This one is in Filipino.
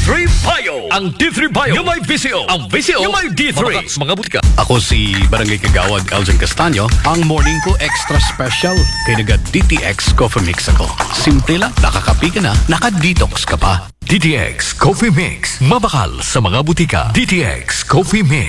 D3 Bio. Ang D3 Bio yung may VCO. Ang VCO yung may D3. Mabaka sa mga butika. Ako si Barangay Kagawad Elgin Castaño. Ang morning ko extra special. Kaya naga DTX Coffee Mix ako. Simple lang, nakakapi ka na, naka-detox ka pa. DTX Coffee Mix. Mabakal sa mga butika. DTX Coffee Mix.